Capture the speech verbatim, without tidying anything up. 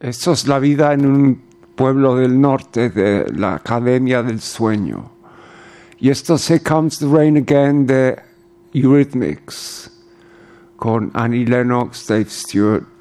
Esto es la vida en un pueblo del norte de la Academia del Sueño. Y esto es Here Comes the Rain Again de Eurythmics, con Annie Lennox, Dave Stewart